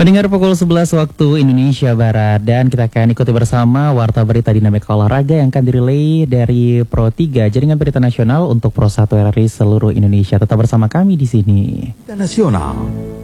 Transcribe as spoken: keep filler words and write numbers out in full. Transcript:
Pendengar pukul sebelas waktu Indonesia Barat, dan kita akan ikuti bersama Warta Berita Dinamika Olahraga yang akan direlay dari Pro tiga, Jaringan Berita Nasional untuk Pro satu R R I seluruh Indonesia. Tetap bersama kami di sini. Nasional.